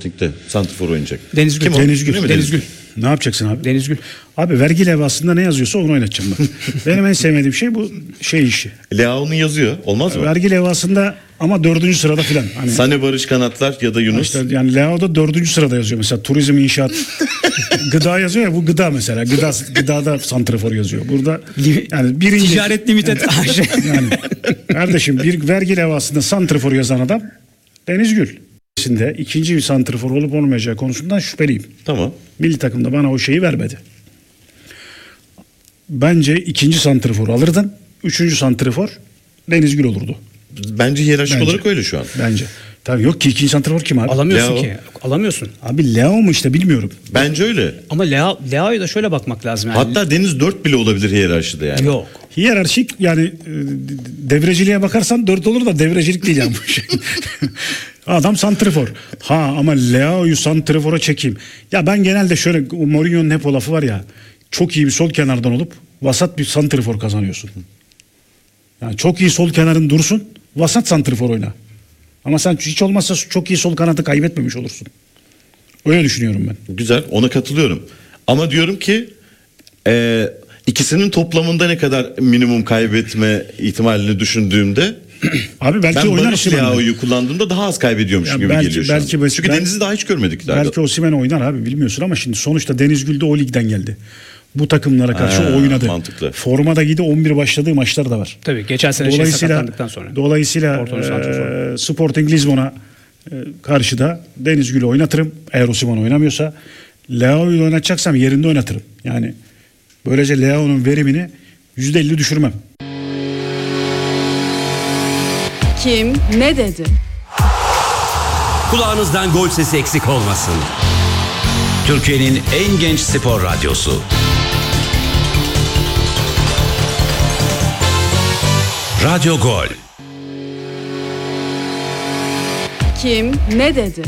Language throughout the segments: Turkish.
Sporting'de santrfor oynayacak. Deniz Gül. Kim o? Deniz Gül. Ne yapacaksın abi? Deniz Gül. Abi vergi levhasında ne yazıyorsa onu oynatacağım ben. Benim en sevmediğim şey bu işi. Leao'nun yazıyor. Olmaz mı? Vergi levhasında ama 4. sırada filan. Hani Sane, Barış Kanatlar ya da Yunus. işte yani Leao'da 4. sırada yazıyor. Mesela turizm, inşaat, gıda yazıyor ya, bu gıda mesela. Gıdada santrafor yazıyor. Burada yani birinci. Ticaret Limited AŞ. Yani kardeşim, bir vergi levhasında santrafor yazan adam Deniz Gül. Şimdi ikinci bir santrafor olup olmayacağı konusundan şüpheliyim. Tamam. Milli takımda bana o şeyi vermedi. Bence ikinci santrafor alırdın. Üçüncü santrafor Deniz Gül olurdu. Bence hiyerarşik Bence. olarak öyle şu an. Bence. Tabii yok ki ikinci santrafor kim abi? Alamıyorsun Leo. ki. Alamıyorsun. Abi Leo mu işte, bilmiyorum. Bence öyle. Ama Leao'ya da şöyle bakmak lazım yani. Hatta Deniz 4 bile olabilir hiyerarşide yani. Yok. Hiyerarşik yani devreciliğe bakarsan 4 olur da devrecilik değil yani bu şey. Adam santrafor. Ama Leao'yu santrafora çekeyim. Ya ben genelde şöyle, o Mourinho'nun hep o lafı var ya. Çok iyi bir sol kenardan olup vasat bir santrafor kazanıyorsun. Yani çok iyi sol kenarın dursun, vasat santrafor oyna. Ama sen hiç olmazsa çok iyi sol kanadı kaybetmemiş olursun. Öyle düşünüyorum ben. Güzel, ona katılıyorum. Ama diyorum ki ikisinin toplamında ne kadar minimum kaybetme ihtimalini düşündüğümde Abi belki ben oynar Barış Osimhen. Leao'yu kullandığımda daha az kaybediyormuş Ya gibi belki- geliyor şu an. belki- Çünkü belki- Deniz'i daha hiç görmedik. Belki Osimhen oynar abi, bilmiyorsun ama şimdi sonuçta Deniz Gül de o ligden geldi. Bu takımlara karşı oynadı. Mantıklı. Formada giydi, 11 başladığı maçlar da var. Tabii geçen sene sakatlandıktan sonra. Dolayısıyla Porto'nun santraforu. Sporting Lisbon'a karşı da Deniz Gül'ü oynatırım. Eğer Osimhen oynamıyorsa Leao'yu oynatacaksam yerinde oynatırım. Yani böylece Leao'nun verimini %50 düşürmem. Kim ne dedi? Kulağınızdan gol sesi eksik olmasın. Türkiye'nin en genç spor radyosu. Radyo Gol. Kim ne dedi?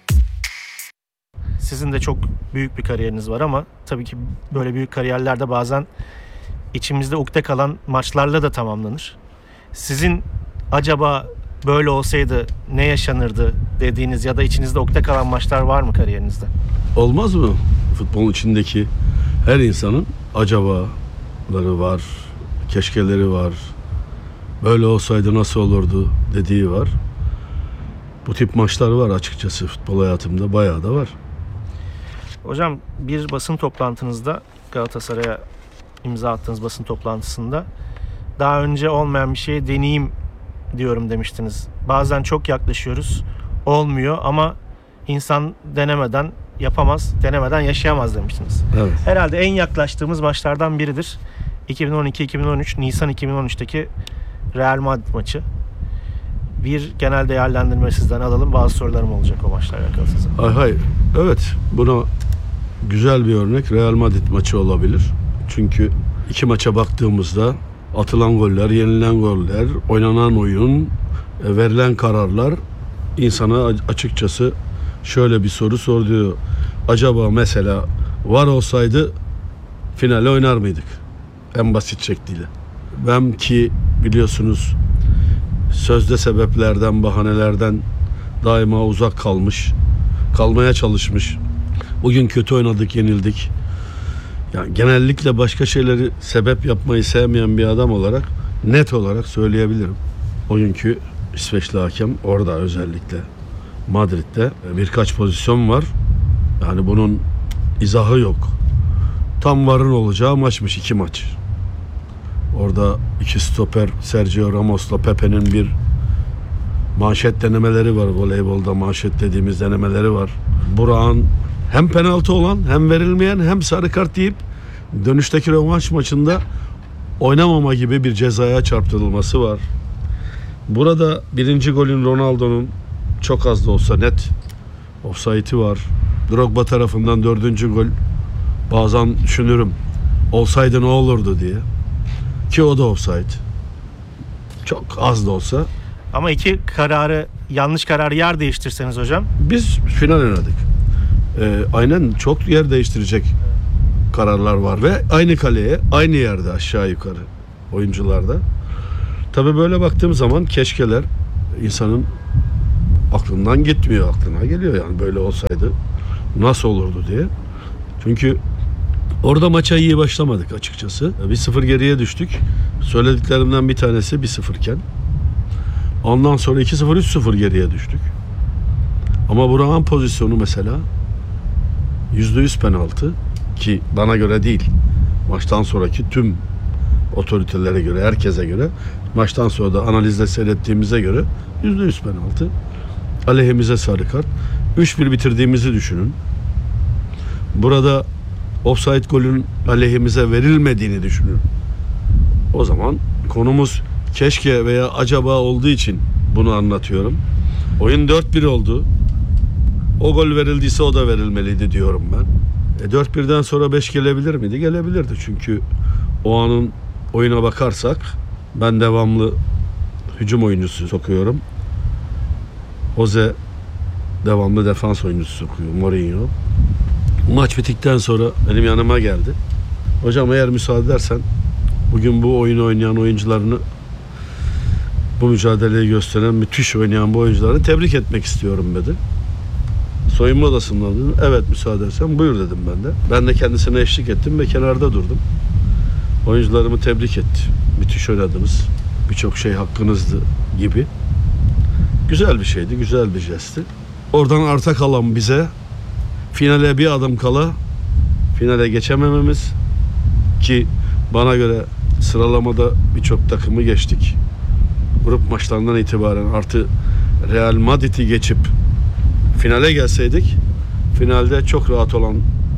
Sizin de çok büyük bir kariyeriniz var ama tabii ki böyle büyük kariyerlerde bazen içimizde ukde kalan maçlarla da tamamlanır. Sizin acaba böyle olsaydı ne yaşanırdı dediğiniz ya da içinizde ukde kalan maçlar var mı kariyerinizde? Olmaz mı? Futbolun içindeki her insanın acabaları var, keşkeleri var. Böyle olsaydı nasıl olurdu dediği var. Bu tip maçlar var açıkçası futbol hayatımda, bayağı da var. Hocam, bir basın toplantınızda, Galatasaray'a imza attığınız basın toplantısında daha önce olmayan bir şeyi deneyeyim diyorum demiştiniz. Bazen çok yaklaşıyoruz, olmuyor ama insan denemeden yapamaz, denemeden yaşayamaz demiştiniz. Evet. Herhalde en yaklaştığımız maçlardan biridir. 2012-2013, Nisan 2013'teki Real Madrid maçı. Bir genel değerlendirme sizden alalım. Bazı sorularım olacak o maçla alakalı size. Hay. Evet, buna güzel bir örnek Real Madrid maçı olabilir. Çünkü iki maça baktığımızda atılan goller, yenilen goller, oynanan oyun, verilen kararlar insana açıkçası şöyle bir soru soruyor. Acaba mesela var olsaydı finale oynar mıydık? En basit şekliyle. Ben ki biliyorsunuz sözde sebeplerden, bahanelerden daima uzak kalmaya çalışmış. Bugün kötü oynadık, yenildik. Yani genellikle başka şeyleri sebep yapmayı sevmeyen bir adam olarak net olarak söyleyebilirim. O günkü İsveçli hakem orada, özellikle Madrid'de birkaç pozisyon var. Yani bunun izahı yok. Tam VAR'ın olacağı maçmış, 2 maç. Orada iki stoper Sergio Ramos'la Pepe'nin bir manşet denemeleri var. Voleybolda manşet dediğimiz denemeleri var. Burak'ın hem penaltı olan, hem verilmeyen, hem sarı kart yiyip dönüşteki rövanş maçında oynamama gibi bir cezaya çarptırılması var. Burada birinci golün Ronaldo'nun çok az da olsa net ofsaytı var. Drogba tarafından 4. gol, bazen düşünürüm olsaydı ne olurdu diye. Ki o da offside. Çok az da olsa. Ama yanlış kararı yer değiştirseniz hocam. Biz final oynadık. Aynen çok yer değiştirecek kararlar var ve aynı kaleye, aynı yerde aşağı yukarı oyuncularda. Tabii böyle baktığım zaman keşkeler insanın aklından gitmiyor, aklına geliyor yani böyle olsaydı nasıl olurdu diye. Çünkü orada maça iyi başlamadık açıkçası. 1-0 geriye düştük. Söylediklerimden bir tanesi 1-0 iken. Ondan sonra 2-0, 3-0 geriye düştük. Ama Burak'ın pozisyonu mesela %100 penaltı ki bana göre değil. Maçtan sonraki tüm otoritelere göre, herkese göre, maçtan sonra da analizde seyrettiğimize göre %100 penaltı. Aleyhimize sarı kart. 3-1 bitirdiğimizi düşünün. Burada offside golün aleyhimize verilmediğini düşünün. O zaman konumuz keşke veya acaba olduğu için bunu anlatıyorum. Oyun 4-1 oldu. O gol verildiyse o da verilmeliydi diyorum ben. 4-1'den sonra 5 gelebilir miydi? Gelebilirdi. Çünkü o anın oyuna bakarsak ben devamlı hücum oyuncusu sokuyorum. Jose devamlı defans oyuncusu sokuyor. Mourinho. Maç bittikten sonra benim yanıma geldi. Hocam eğer müsaade edersen bugün bu oyunu oynayan oyuncularını, bu mücadeleyi gösteren, müthiş oynayan bu oyuncularını tebrik etmek istiyorum dedi. Soyunma odasından dedim. Evet müsaade edersen buyur dedim ben de. Ben de kendisine eşlik ettim ve kenarda durdum. Oyuncularımı tebrik etti. Müthiş oynadınız. Birçok şey hakkınızdı gibi. Güzel bir şeydi, güzel bir jestti. Oradan arta kalan bize finale bir adım kala finale geçemememiz ki bana göre sıralamada birçok takımı geçtik. Grup maçlarından itibaren artı Real Madrid'i geçip finale gelseydik finalde çok rahat olan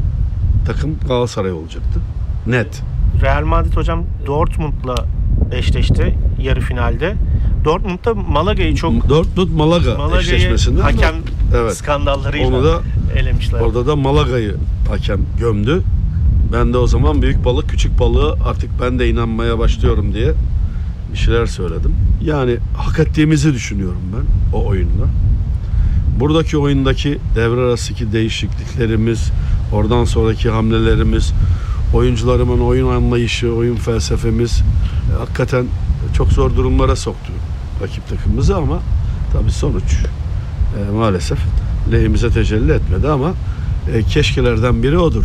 takım Galatasaray olacaktı. Net. Real Madrid hocam Dortmund'la eşleşti yarı finalde. Dortmund'da Malaga'yı çok Dortmund-Malaga eşleşmesinde hakem evet, skandallarıyla onu da elemişler. Orada da Malaga'yı hakem gömdü. Ben de o zaman büyük balık küçük balığı artık ben de inanmaya başlıyorum diye bir şeyler söyledim. Yani hak ettiğimizi düşünüyorum ben o oyunda. Buradaki oyundaki devre arasındaki değişikliklerimiz, oradan sonraki hamlelerimiz, oyuncularımın oyun anlayışı, oyun felsefemiz hakikaten çok zor durumlara soktu rakip takımımızı ama tabii sonuç maalesef lehimize tecelli etmedi ama keşkelerden biri odur.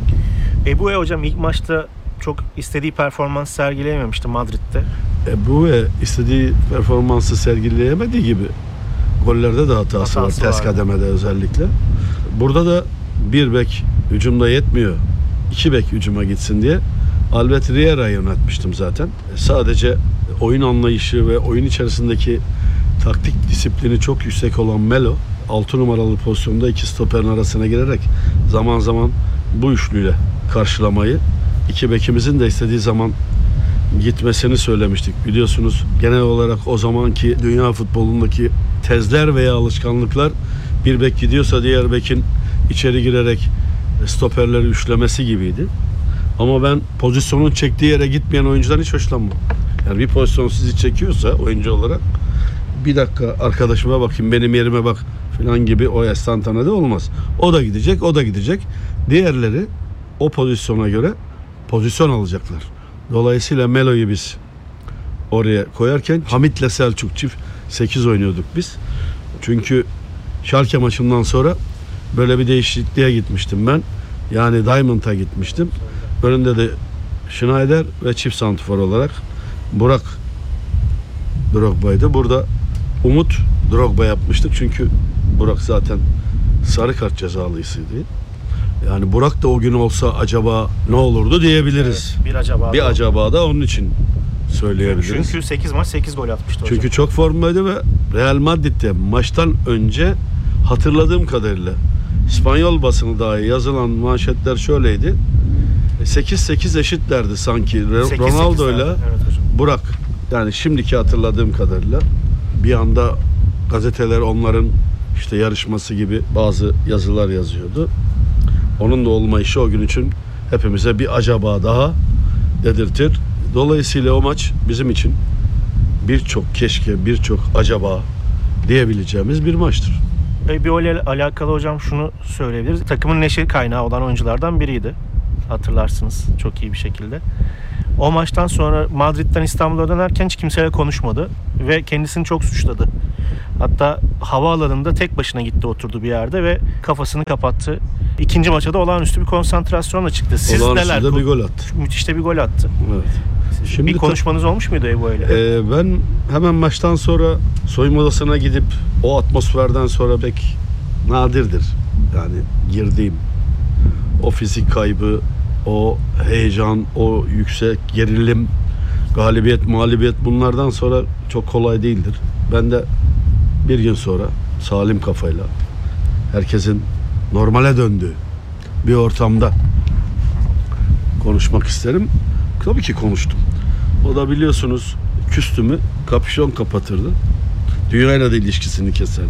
Eboué hocam ilk maçta çok istediği performans sergileyememişti Madrid'de. Eboué istediği performansı sergileyemediği gibi gollerde de hatası var. Ters kademede özellikle. Burada da bir bek hücumda yetmiyor. 2 bek hücuma gitsin diye Albert Riera'yı yönetmiştim zaten. Sadece oyun anlayışı ve oyun içerisindeki taktik disiplini çok yüksek olan Melo 6 numaralı pozisyonda 2 stoperin arasına girerek zaman zaman bu üçlüyle karşılamayı, 2 bekimizin de istediği zaman gitmesini söylemiştik. Biliyorsunuz genel olarak o zamanki dünya futbolundaki tezler veya alışkanlıklar bir bek gidiyorsa diğer bekin içeri girerek stoperleri üçlemesi gibiydi. Ama ben pozisyonun çektiği yere gitmeyen oyuncudan hiç hoşlanmam. Yani bir pozisyon sizi çekiyorsa oyuncu olarak bir dakika arkadaşıma bakayım, benim yerime bak falan gibi o estantanede olmaz. O da gidecek, o da gidecek. Diğerleri o pozisyona göre pozisyon alacaklar. Dolayısıyla Melo'yu biz oraya koyarken Hamit'le Selçuk çift 8 oynuyorduk biz. Çünkü Schalke maçından sonra böyle bir değişikliğe gitmiştim ben. Yani Diamond'a gitmiştim. Önünde de Schneider ve çift santrfor olarak Burak Drogba'ydı. Burada Umut Drogba yapmıştık. Çünkü Burak zaten sarı kart cezalısıydı. Yani Burak da o gün olsa acaba ne olurdu diyebiliriz. Evet, bir acaba da onun için söyleyebiliriz. Çünkü 8 maç 8 gol atmıştı hocam. Çünkü çok formdaydı ve Real Madrid'de maçtan önce hatırladığım kadarıyla İspanyol basını dahi yazılan manşetler şöyleydi. 8-8 eşitlerdi sanki Ronaldo'yla evet Burak. Yani şimdiki hatırladığım kadarıyla bir anda gazeteler onların işte yarışması gibi bazı yazılar yazıyordu. Onun da olmayışı o gün için hepimize bir acaba daha dedirtir. Dolayısıyla o maç bizim için birçok keşke, birçok acaba diyebileceğimiz bir maçtır. Eboué ile alakalı hocam şunu söyleyebiliriz. Takımın neşe kaynağı olan oyunculardan biriydi. Hatırlarsınız çok iyi bir şekilde. O maçtan sonra Madrid'den İstanbul'a dönerken hiç kimseyle konuşmadı ve kendisini çok suçladı. Hatta havaalanında tek başına gitti, oturdu bir yerde ve kafasını kapattı. İkinci maça da olağanüstü bir konsantrasyonla çıktı. Siz Olağanüstü neler? de bir gol attı. Müthiş de bir gol attı. Evet. Şimdi Bir konuşmanız olmuş muydu Ebu ile? Ben hemen maçtan sonra soyunma odasına gidip o atmosferden sonra pek nadirdir. Yani girdiğim o fizik kaybı, o heyecan, o yüksek gerilim, galibiyet, mağlubiyet bunlardan sonra çok kolay değildir. Ben de bir gün sonra salim kafayla herkesin normale döndüğü bir ortamda konuşmak isterim. Tabii ki konuştum. O da biliyorsunuz küstümü kapüşon kapatırdı. Dünyayla da ilişkisini keserdi.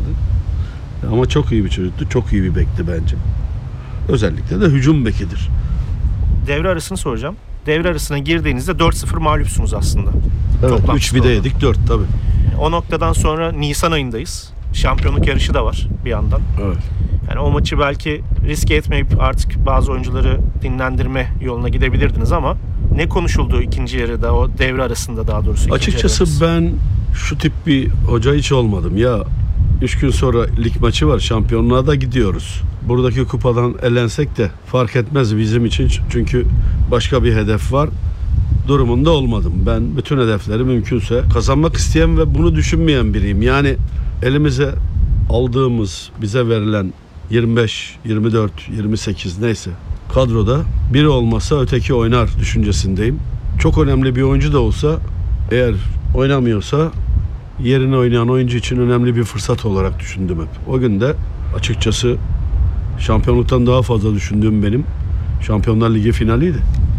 Ama çok iyi bir çocuktu. Çok iyi bir bekti bence. Özellikle de hücum bekidir. Devre arasını soracağım. Devre arasına girdiğinizde 4-0 mağlupsunuz aslında. Evet, Toplam 3 bir de yedik 4 tabii. O noktadan sonra Nisan ayındayız. Şampiyonluk yarışı da var bir yandan. Evet. Yani o maçı belki riske etmeyip artık bazı oyuncuları dinlendirme yoluna gidebilirdiniz ama ne konuşuldu ikinci yarıda, o devre arasında daha doğrusu? Açıkçası ben şu tip bir hoca hiç olmadım. Ya 3 gün sonra lig maçı var, şampiyonluğa da gidiyoruz. Buradaki kupadan elensek de fark etmez bizim için. Çünkü başka bir hedef var. Durumunda olmadım. Ben bütün hedefleri mümkünse kazanmak isteyen ve bunu düşünmeyen biriyim. Yani elimize aldığımız, bize verilen 25, 24, 28 neyse kadroda biri olmasa öteki oynar düşüncesindeyim. Çok önemli bir oyuncu da olsa, eğer oynamıyorsa yerine oynayan oyuncu için önemli bir fırsat olarak düşündüm hep. O gün de açıkçası şampiyonluktan daha fazla düşündüğüm benim Şampiyonlar Ligi finaliydi.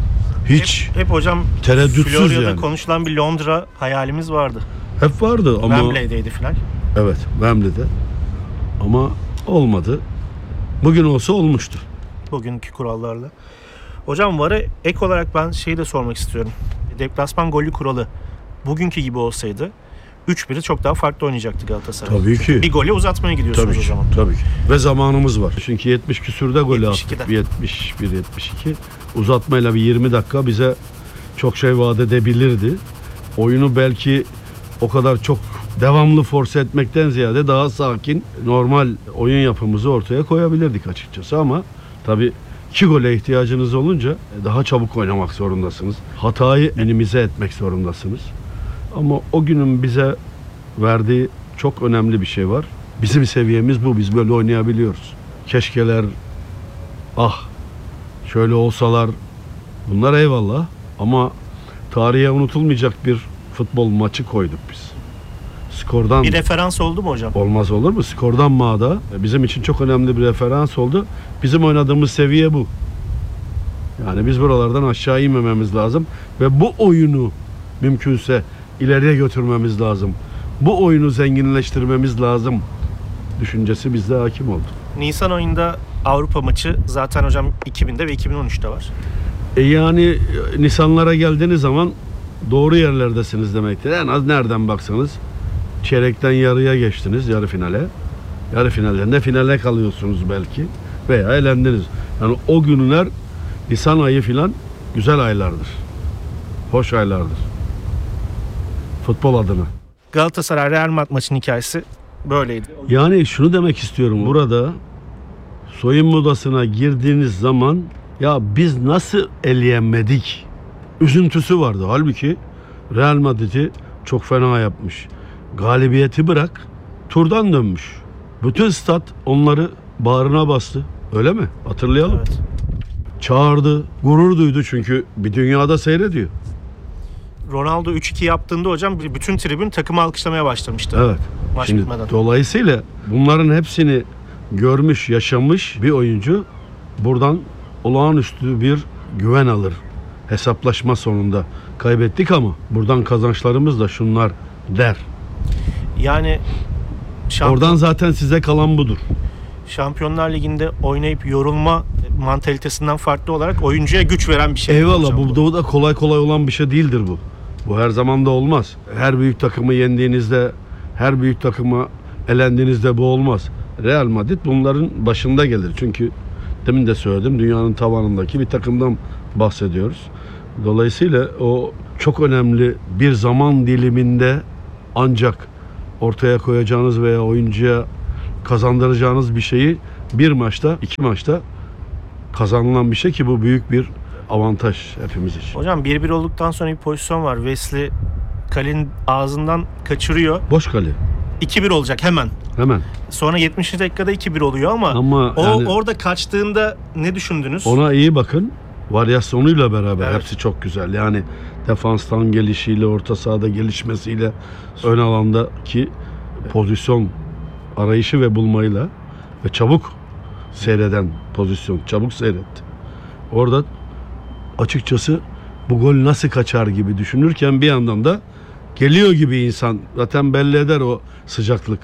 Hiç hep hocam tereddütsüz Florya'da yani. konuşulan bir Londra hayalimiz vardı. Hep vardı ama Wembley'deydi final. evet, Wembley'de. Ama olmadı. Bugün olsa olmuştu. Bugünkü kurallarla. Hocam VAR'a ek olarak ben şeyi de sormak istiyorum. Deplasman golü kuralı bugünkü gibi olsaydı 3-1'i çok daha farklı oynayacaktı Galatasaray. Tabii ki. Bir golü uzatmaya gidiyorsunuz Tabii o ki. zaman. Tabii ki. Ve zamanımız var. Çünkü 70 küsürde golü attık. 72'de. 71 72. Uzatmayla bir 20 dakika bize çok şey vaat edebilirdi. Oyunu belki o kadar çok devamlı force etmekten ziyade daha sakin, normal oyun yapımızı ortaya koyabilirdik açıkçası ama tabii 2 gole ihtiyacınız olunca daha çabuk oynamak zorundasınız. Hatayı minimize etmek zorundasınız. Ama o günün bize verdiği çok önemli bir şey var. Bizim seviyemiz bu. Biz böyle oynayabiliyoruz. Keşkeler, şöyle olsalar, bunlar eyvallah. Ama tarihe unutulmayacak bir futbol maçı koyduk biz. Skordan Bir referans oldu mu hocam? olmaz olur mu? Skordan mağda bizim için çok önemli bir referans oldu. Bizim oynadığımız seviye bu. Yani biz buralardan aşağı inmememiz lazım ve bu oyunu mümkünse ileriye götürmemiz lazım. Bu oyunu zenginleştirmemiz lazım düşüncesi bizde hakim oldu. Nisan ayında Avrupa maçı zaten hocam 2000'de ve 2013'te var. Yani Nisanlara geldiğiniz zaman doğru yerlerdesiniz demektir. En az nereden baksanız çeyrekten yarıya geçtiniz, yarı finale. Yarı finalden de finale kalıyorsunuz belki veya elendiniz. Yani o günler Nisan ayı filan güzel aylardır. Hoş aylardır. Futbol adına. Galatasaray Real Madrid maçının hikayesi böyleydi. Yani şunu demek istiyorum. Burada soyunma odasına girdiğiniz zaman ya biz nasıl eleyemedik üzüntüsü vardı. Halbuki Real Madrid'i çok fena yapmış. Galibiyeti bırak, turdan dönmüş. Bütün stat onları bağrına bastı. Öyle mi? Hatırlayalım. Evet. Çağırdı, gurur duydu çünkü bir dünyada seyrediyor. Ronaldo 3-2 yaptığında hocam bütün tribün takımı alkışlamaya başlamıştı. Evet. Maç Şimdi bitmeden. dolayısıyla bunların hepsini görmüş, yaşamış bir oyuncu buradan olağanüstü bir güven alır. Hesaplaşma sonunda kaybettik ama buradan kazançlarımız da şunlar der. Yani Oradan zaten size kalan budur. Şampiyonlar Ligi'nde oynayıp yorulma mantalitesinden farklı olarak oyuncuya güç veren bir şey. Eyvallah, hocam bu da kolay kolay olan bir şey değildir bu. Bu her zaman da olmaz. Her büyük takımı yendiğinizde, her büyük takıma elendiğinizde bu olmaz. Real Madrid bunların başında gelir. Çünkü demin de söyledim, dünyanın tavanındaki bir takımdan bahsediyoruz. Dolayısıyla o çok önemli bir zaman diliminde ancak ortaya koyacağınız veya oyuncuya kazandıracağınız bir şeyi bir maçta, 2 maçta kazanılan bir şey ki bu büyük bir avantaj hepimiz için. Hocam 1-1 olduktan sonra bir pozisyon var. Wesley kalenin ağzından kaçırıyor. Boş kale. 2-1 olacak hemen. Hemen. Sonra 70. dakikada 2-1 oluyor ama o yani orada kaçtığında ne düşündünüz? ona iyi bakın. Varyasyonuyla beraber Evet. hepsi çok güzel. Yani defanstan gelişiyle, orta sahada gelişmesiyle, ön alandaki pozisyon arayışı ve bulmayla ve çabuk seyreden pozisyon, çabuk seyretti. Orada açıkçası bu gol nasıl kaçar gibi düşünürken bir yandan da geliyor gibi insan zaten belli eder o sıcaklık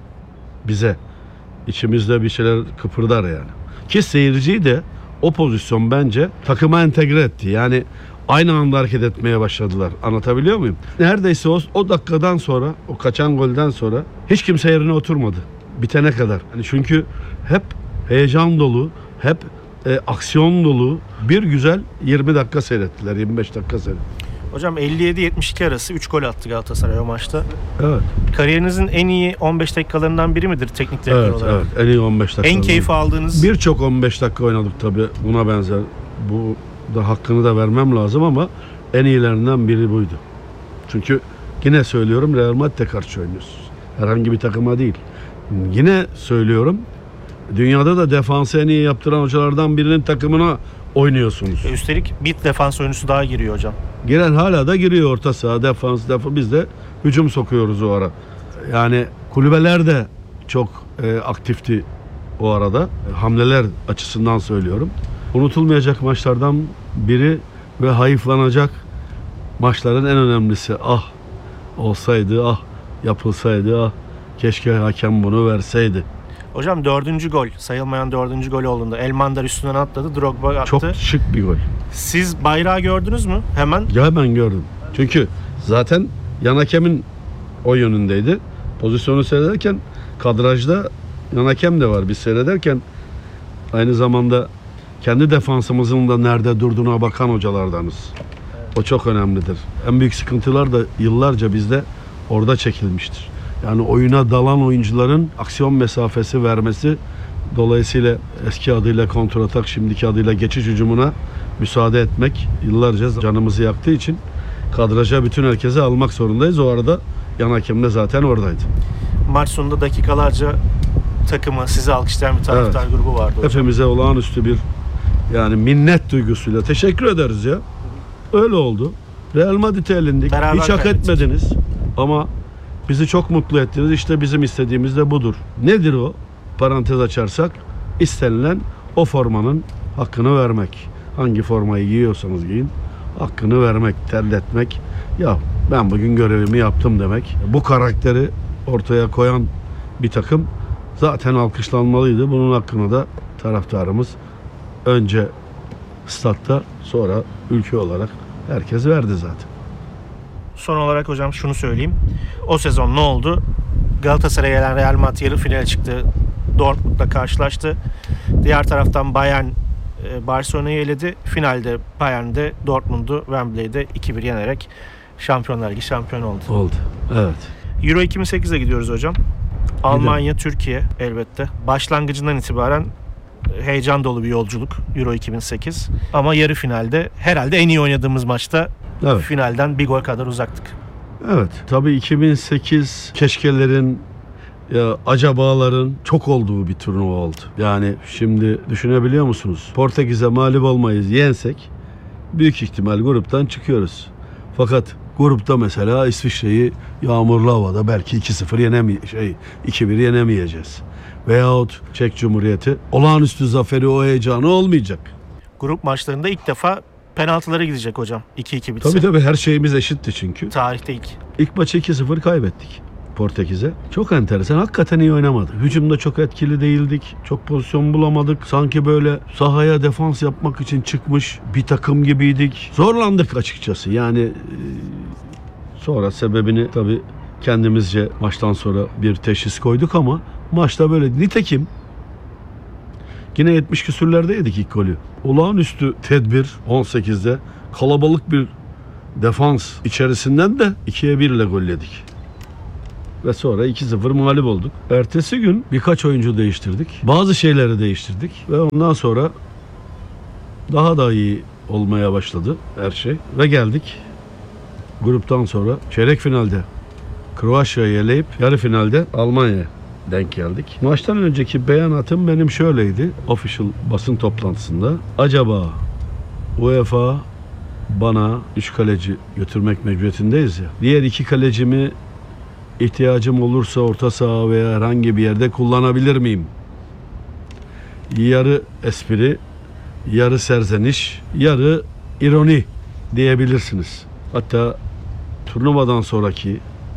bize. İçimizde bir şeyler kıpırdar yani. Ki seyirciyi de o pozisyon bence takıma entegre etti. Yani aynı anda hareket etmeye başladılar. Anlatabiliyor muyum? Neredeyse o dakikadan sonra, o kaçan golden sonra hiç kimse yerine oturmadı. Bitene kadar. Yani çünkü hep heyecan dolu, hep aksiyon dolu bir güzel 20 dakika seyrettiler, 25 dakika seyrettiler. Hocam 57-72 arası 3 gol attı Galatasaray o maçta. Evet. Kariyerinizin en iyi 15 dakikalarından biri midir teknik direktör Evet, olarak? evet. En iyi 15 dakika. En keyif aldığınız? Birçok 15 dakika oynadık tabii. Buna benzer. Bu da hakkını da vermem lazım ama en iyilerinden biri buydu. Çünkü yine söylüyorum Real Madrid'e karşı oynuyoruz. Herhangi bir takıma değil. Yine söylüyorum dünyada da defansı en iyi yaptıran hocalardan birinin takımına oynuyorsunuz. Üstelik bir defans oyuncusu daha giriyor hocam. Giren hala da giriyor orta saha, defans, biz de hücum sokuyoruz o ara. Yani kulübeler de çok aktifti o arada. Hamleler açısından söylüyorum. Unutulmayacak maçlardan biri ve hayıflanacak maçların en önemlisi. Ah olsaydı, ah yapılsaydı, ah keşke hakem bunu verseydi. Hocam 4. gol, sayılmayan 4. gol olduğunda Elmander üstünden atladı, Drogba attı. Çok şık bir gol. Siz bayrağı gördünüz mü hemen? Ya hemen gördüm. Çünkü zaten yan hakemin o yönündeydi. Pozisyonu seyrederken kadrajda yan hakem de var. Biz seyrederken aynı zamanda kendi defansımızın da nerede durduğuna bakan hocalardanız. O çok önemlidir. En büyük sıkıntılar da yıllarca bizde orada çekilmiştir. Yani oyuna dalan oyuncuların aksiyon mesafesi vermesi, dolayısıyla eski adıyla kontratak, şimdiki adıyla geçiş hücumuna müsaade etmek yıllarca canımızı yaktığı için kadraja bütün herkese almak zorundayız. O arada yan hakem de zaten oradaydı. Maç sonunda dakikalarca takımı, sizi alkışlayan bir taraftar grubu vardı hocam. Hepimize olağanüstü bir yani minnet duygusuyla teşekkür ederiz ya. Öyle oldu. Real Madrid'e elendik. Beraber Hiç hak kaybettik. etmediniz ama bizi çok mutlu ettiniz. İşte bizim istediğimiz de budur. Nedir o? Parantez açarsak istenilen o formanın hakkını vermek. Hangi formayı giyiyorsanız giyin, hakkını vermek, terletmek. Ya ben bugün görevimi yaptım demek. Bu karakteri ortaya koyan bir takım zaten alkışlanmalıydı. Bunun hakkını da taraftarımız önce statta, sonra ülke olarak herkes verdi zaten. Son olarak hocam şunu söyleyeyim. O sezon ne oldu? Galatasaray'a gelen Real Madrid yarı finale çıktı. Dortmund'la karşılaştı. Diğer taraftan Bayern Barcelona'yı eledi. Finalde Bayern'de Dortmund'u Wembley'de 2-1 yenerek Şampiyonlar Ligi şampiyon oldu. Oldu. Evet. Euro 2008'e gidiyoruz hocam. Almanya, Türkiye elbette. Başlangıcından itibaren heyecan dolu bir yolculuk Euro 2008. Ama yarı finalde herhalde en iyi oynadığımız maçta finalden bir gol kadar uzaktık. Evet. Tabii 2008 keşkelerin, ya acabaların çok olduğu bir turnuva oldu. Yani şimdi düşünebiliyor musunuz? Portekiz'e mağlup olmayız, yensek büyük ihtimal gruptan çıkıyoruz. Fakat grupta mesela İsviçre'yi yağmurlu havada belki 2-1 yenemeyeceğiz. Veyahut Çek Cumhuriyeti olağanüstü zaferi, o heyecanı olmayacak. Grup maçlarında ilk defa penaltılara gidecek hocam. 2-2 bitse. Tabii her şeyimiz eşitti çünkü. Tarihte ilk. İlk maçı 2-0 kaybettik Portekiz'e. Çok enteresan. Hakikaten iyi oynamadı. Hücumda çok etkili değildik. Çok pozisyon bulamadık. Sanki böyle sahaya defans yapmak için çıkmış bir takım gibiydik. Zorlandık açıkçası. Yani sonra sebebini tabii kendimizce maçtan sonra bir teşhis koyduk ama maçta böyle. Nitekim yine 70 küsürlerde yedik ilk golü. Olağanüstü tedbir 18'de kalabalık bir defans içerisinden de 2'ye 1 ile gol yedik. ve sonra 2-0 mağlup olduk. Ertesi gün birkaç oyuncu değiştirdik. Bazı şeyleri değiştirdik ve ondan sonra daha da iyi olmaya başladı her şey. Ve geldik gruptan sonra çeyrek finalde Kroasya'yı eleyip yarı finalde Almanya'ya denk geldik. Maçtan önceki beyanatım benim şöyleydi official basın toplantısında. Acaba UEFA bana 3 kaleci götürmek mecburiyetindeyiz ya. Diğer 2 kalecimi ihtiyacım olursa orta saha veya herhangi bir yerde kullanabilir miyim? Yarı espri, yarı serzeniş, yarı ironi diyebilirsiniz. Hatta turnuvadan sonraki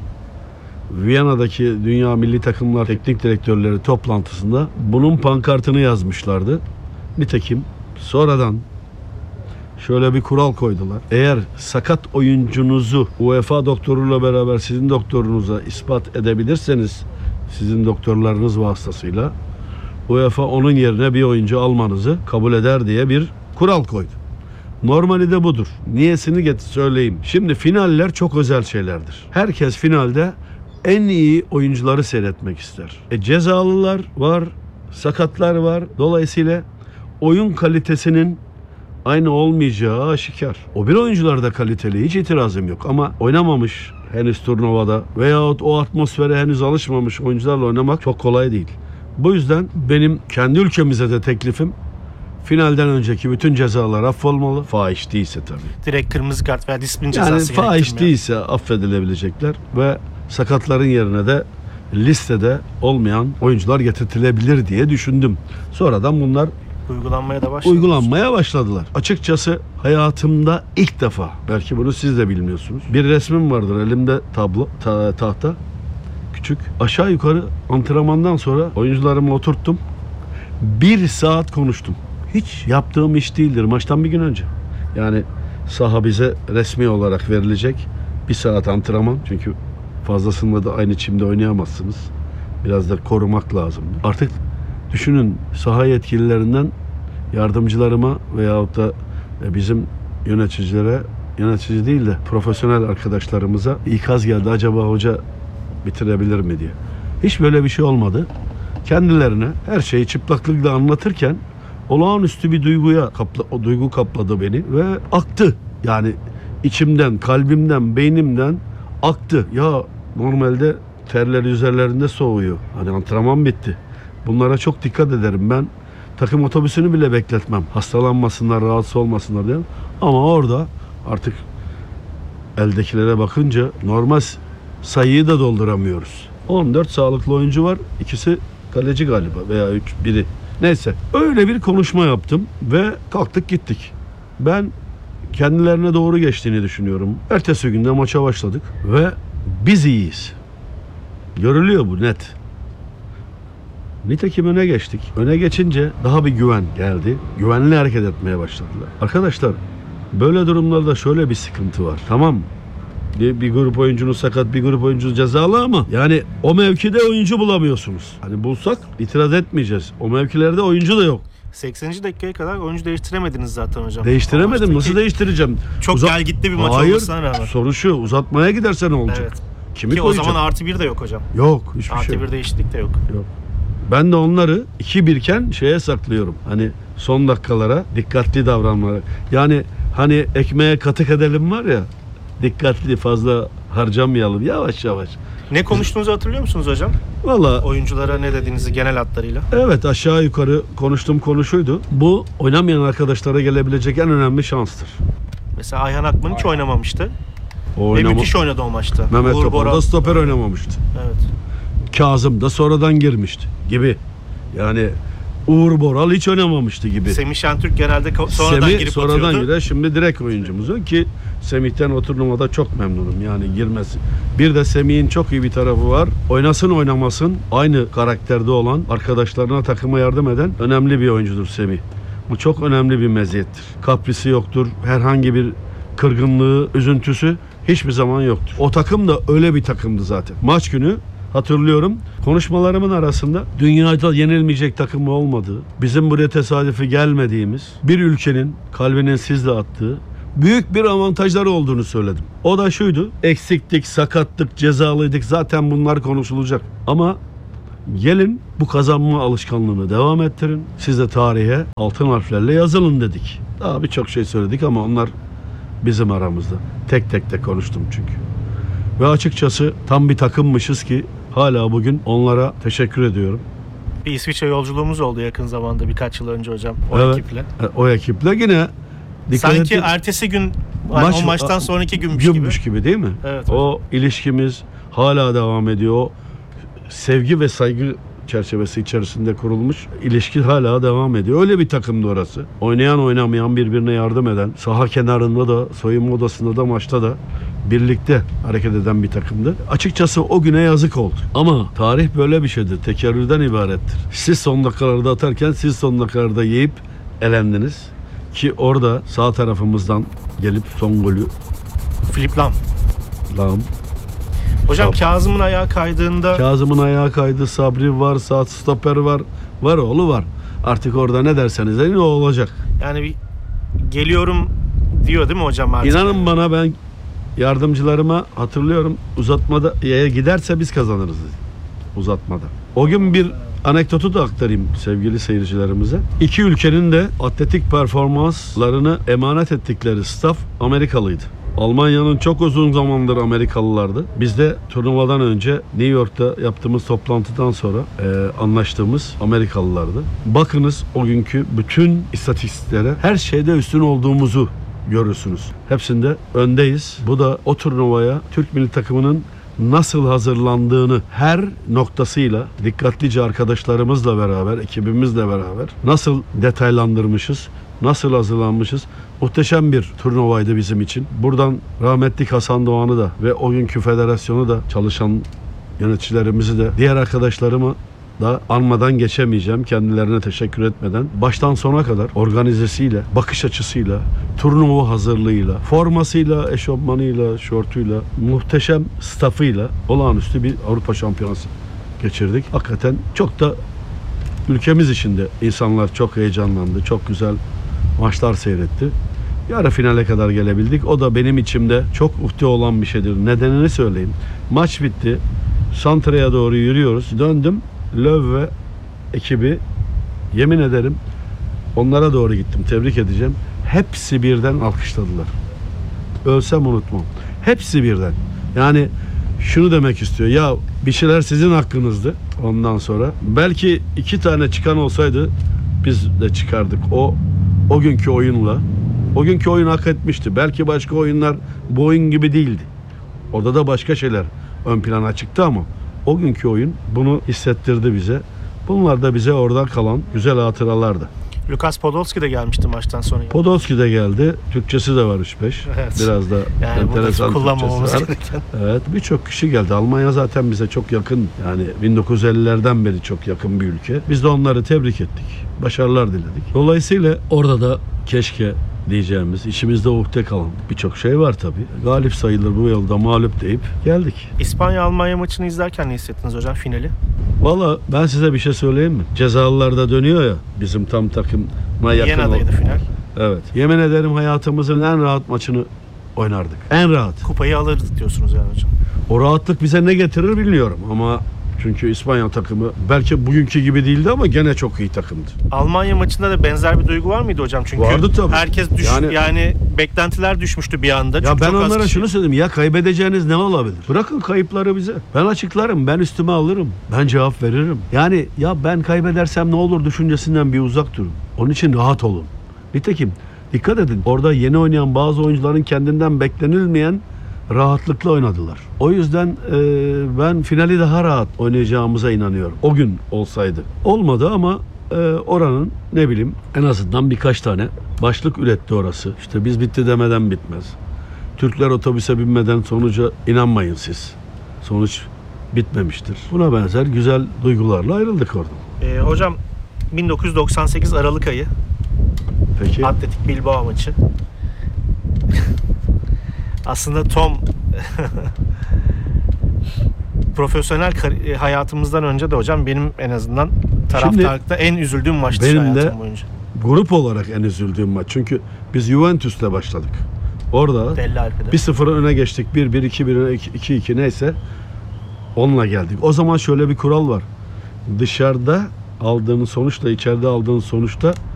Viyana'daki Dünya Milli Takımlar Teknik Direktörleri toplantısında bunun pankartını yazmışlardı. Nitekim sonradan şöyle bir kural koydular. Eğer sakat oyuncunuzu UEFA doktoruyla beraber sizin doktorunuza ispat edebilirseniz, sizin doktorlarınız vasıtasıyla UEFA onun yerine bir oyuncu almanızı kabul eder diye bir kural koydu. Normali de budur. Niyesini söyleyeyim. Şimdi finaller çok özel şeylerdir. Herkes finalde en iyi oyuncuları seyretmek ister. Cezalılar var, sakatlar var. Dolayısıyla oyun kalitesinin aynı olmayacağı aşikar. O bir oyuncular da kaliteli, hiç itirazım yok. Ama oynamamış henüz turnuvada veyahut o atmosfere henüz alışmamış oyuncularla oynamak çok kolay değil. Bu yüzden benim kendi ülkemize de teklifim, finalden önceki bütün cezalar affolmalı. Fahiş değilse tabii. Direkt kırmızı kart veya disiplin cezası Yani fahiş gerektirmiyor. değilse affedilebilecekler ve sakatların yerine de listede olmayan oyuncular getirtilebilir diye düşündüm. Sonradan bunlar uygulanmaya başladılar. Açıkçası hayatımda ilk defa, belki bunu siz de bilmiyorsunuz, bir resmim vardır elimde, tahta küçük. Aşağı yukarı antrenmandan sonra oyuncularımı oturttum. 1 saat konuştum. Hiç yaptığım iş değildir. Maçtan bir gün önce. Yani saha bize resmi olarak verilecek 1 saat antrenman. Çünkü fazlasında da aynı çimde oynayamazsınız. Biraz da korumak lazım. Artık düşünün, saha yetkililerinden yardımcılarıma veyahut da bizim yöneticilere, yönetici değil de profesyonel arkadaşlarımıza ikaz geldi. Acaba hoca bitirebilir mi diye. Hiç böyle bir şey olmadı. Kendilerine her şeyi çıplaklıkla anlatırken olağanüstü bir duygu kapladı beni ve aktı. Yani içimden, kalbimden, beynimden aktı. Ya normalde terler üzerlerinde soğuyor. Hani antrenman bitti. Bunlara çok dikkat ederim ben. Takım otobüsünü bile bekletmem. Hastalanmasınlar, rahatsız olmasınlar diye. Ama orada artık eldekilere bakınca normal sayıyı da dolduramıyoruz. 14 sağlıklı oyuncu var. İkisi kaleci galiba veya biri. Neyse. Öyle bir konuşma yaptım ve kalktık gittik. Ben kendilerine doğru geçtiğini düşünüyorum. Ertesi günde maça başladık ve biz iyiyiz. Görülüyor bu net. Nitekim öne geçtik. Öne geçince daha bir güven geldi. Güvenli hareket etmeye başladılar. Arkadaşlar, böyle durumlarda şöyle bir sıkıntı var. Tamam, bir grup oyuncunun sakat, bir grup oyuncu cezalı ama yani o mevkide oyuncu bulamıyorsunuz. Hani bulsak itiraz etmeyeceğiz. O mevkilerde oyuncu da yok. 80. dakikaya kadar oyuncu değiştiremediniz zaten hocam. Değiştiremedim. Nasıl değiştireceğim? Çok gel gitti bir maç olmasına rağmen. Hayır. Soru şu. Uzatmaya gidersen ne olacak? Evet. Kimi Ki koyacak? o zaman +1 de yok hocam. Yok. Hiçbir şey yok. +1 değişiklik de yok. Yok. Ben de onları 2-1 iken şeye saklıyorum. Hani son dakikalara dikkatli davranmaları. Yani hani ekmeğe katık edelim var ya. Dikkatli, fazla harcamayalım. Yavaş yavaş. Ne konuştuğunuzu hatırlıyor musunuz hocam? Valla Oyunculara ne dediğinizi genel hatlarıyla. evet, aşağı yukarı konuştuğum konu şuydu. Bu oynamayan arkadaşlara gelebilecek en önemli şanstır. Mesela Ayhan Akman hiç oynamamıştı. Ve müthiş oynadı o maçta. Mehmet Uğur Topal Boral da stoper oynamamıştı. Evet. Kazım da sonradan girmişti gibi. Yani Uğur Boral hiç oynamamıştı gibi. Semih Şentürk genelde sonradan girip sonradan atıyordu. girer. Şimdi direkt oyuncumuzu ki Semih'ten o turnuvada çok memnunum. Yani girmesi. Bir de Semih'in çok iyi bir tarafı var. Oynasın oynamasın aynı karakterde olan, arkadaşlarına, takıma yardım eden önemli bir oyuncudur Semih. Bu çok önemli bir meziyettir. Kaprisi yoktur. Herhangi bir kırgınlığı, üzüntüsü hiçbir zaman yoktur. O takım da öyle bir takımdı zaten. Maç günü hatırlıyorum, konuşmalarımın arasında dünyada yenilmeyecek takım olmadığı, bizim buraya tesadüfi gelmediğimiz, bir ülkenin kalbinin sizle attığı, büyük bir avantajları olduğunu söyledim. O da şuydu: eksiktik, sakattık, cezalıydık, zaten bunlar konuşulacak. Ama gelin bu kazanma alışkanlığını devam ettirin. Siz de tarihe altın harflerle yazılın dedik. Daha birçok şey söyledik ama onlar bizim aramızda. Tek tek de konuştum çünkü. Ve açıkçası tam bir takımmışız ki hala bugün onlara teşekkür ediyorum. Bir İsviçre yolculuğumuz oldu yakın zamanda, birkaç yıl önce hocam o Evet, ekiple. O ekiple yine Sanki ertesi gün o maçtan sonraki günmüş gibi. Değil mi? Evet. O ilişkimiz hala devam ediyor. O sevgi ve saygı çerçevesi içerisinde kurulmuş ilişki hala devam ediyor. Öyle bir takımdı orası. Oynayan oynamayan birbirine yardım eden, saha kenarında da, soyunma odasında da, maçta da birlikte hareket eden bir takımdı. Açıkçası o güne yazık oldu. Ama tarih böyle bir şeydir. Tekerrürden ibarettir. Siz son dakikalarda atarken siz son dakikalarda yiyip elendiniz. Ki orada sağ tarafımızdan gelip son golü Filip Lam. Lam. Hocam Kazım'ın ayağı kaydığında Kazım'ın ayağı kaydı, Sabri var, sağ stoper var. Var oğlu var. Artık orada ne derseniz deyin o olacak. yani bir geliyorum diyor değil mi hocam artık? İnanın bana, ben yardımcılarıma hatırlıyorum, uzatmada giderse biz kazanırız dedi. Uzatmada. O gün bir anekdotu da aktarayım sevgili seyircilerimize. İki ülkenin de atletik performanslarını emanet ettikleri staff Amerikalıydı. Almanya'nın çok uzun zamandır Amerikalılardı. Biz de turnuvadan önce New York'ta yaptığımız toplantıdan sonra anlaştığımız Amerikalılardı. Bakınız o günkü bütün istatistiklere, her şeyde üstün olduğumuzu görürsünüz. Hepsinde öndeyiz. Bu da o turnuvaya Türk milli takımının nasıl hazırlandığını her noktasıyla dikkatlice arkadaşlarımızla beraber, ekibimizle beraber nasıl detaylandırmışız, nasıl hazırlanmışız. Muhteşem bir turnuvaydı bizim için. Buradan rahmetli Hasan Doğan'ı da ve o günkü federasyonu da, çalışan yöneticilerimizi de, diğer arkadaşlarımı da anmadan geçemeyeceğim. Kendilerine teşekkür etmeden. Baştan sona kadar organizesiyle, bakış açısıyla, turnuva hazırlığıyla, formasıyla, eşofmanıyla, şortuyla, muhteşem staffıyla olağanüstü bir Avrupa Şampiyonası geçirdik. Hakikaten çok da ülkemiz içinde insanlar çok heyecanlandı. Çok güzel maçlar seyretti. Yarı finale kadar gelebildik. O da benim içimde çok ukde olan bir şeydir. Nedenini söyleyeyim. Maç bitti. Santra'ya doğru yürüyoruz. Döndüm. Löw ve ekibi, yemin ederim onlara doğru gittim. Tebrik edeceğim. Hepsi birden alkışladılar. Ölsem unutmam. Hepsi birden. Yani şunu demek istiyor. Ya bir şeyler sizin hakkınızdı ondan sonra. Belki 2 tane çıkan olsaydı biz de çıkardık. O günkü oyunla. O günkü oyun hak etmişti. Belki başka oyunlar bu oyun gibi değildi. Orada da başka şeyler ön plana çıktı ama o günkü oyun bunu hissettirdi bize. Bunlar da bize oradan kalan güzel hatıralardı. Lukas Podolski de gelmişti maçtan sonra. Podolski de geldi. Türkçesi de var 3-5. Evet. Biraz da yani enteresan kullanmamamız Türkçesi var. Evet, birçok kişi geldi. Almanya zaten bize çok yakın. Yani 1950'lerden beri çok yakın bir ülke. Biz de onları tebrik ettik. Başarılar diledik. Dolayısıyla orada da keşke diyeceğimiz, içimizde ukde kalan birçok şey var tabii. Galip sayılır bu yolda, mağlup deyip geldik. İspanya-Almanya maçını izlerken ne hissettiniz hocam, finali? Valla ben size bir şey söyleyeyim mi? Cezalılar da dönüyor ya, bizim tam takıma yakın. Viyana'daydı final. Evet. Yemin ederim hayatımızın en rahat maçını oynardık. En rahat. Kupayı alırdık diyorsunuz yani hocam. O rahatlık bize ne getirir bilmiyorum ama çünkü İspanya takımı belki bugünkü gibi değildi ama gene çok iyi takımdı. Almanya maçında da benzer bir duygu var mıydı hocam? Çünkü vardı tabii. Herkes yani beklentiler düşmüştü bir anda. Ya ben onlara şunu söyledim. Ya kaybedeceğiniz ne olabilir? Bırakın kayıpları bize. Ben açıklarım. Ben üstüme alırım. Ben cevap veririm. Yani ya ben kaybedersem ne olur düşüncesinden bir uzak durun. Onun için rahat olun. Nitekim dikkat edin. Orada yeni oynayan bazı oyuncuların kendinden beklenilmeyen rahatlıkla oynadılar. O yüzden ben finali daha rahat oynayacağımıza inanıyorum. O gün olsaydı. Olmadı ama oranın ne bileyim en azından birkaç tane başlık üretti orası. İşte biz bitti demeden bitmez. Türkler otobüse binmeden sonuca inanmayın siz. Sonuç bitmemiştir. Buna benzer güzel duygularla ayrıldık oradan. Hocam 1998 Aralık ayı. Peki. Atletik Bilbao maçı. Aslında Tom profesyonel hayatımızdan önce de hocam benim en azından taraftarlıkta en üzüldüğüm maçtı benim hayatım de boyunca. Grup olarak en üzüldüğüm maç. Çünkü biz Juventus'la başladık. Orada Belli Alpe'de. 1-0 öne geçtik. 1-1, 2-1, 2-2 neyse onunla geldik. O zaman şöyle bir kural var. Dışarıda aldığın sonuçla içeride aldığın sonuçta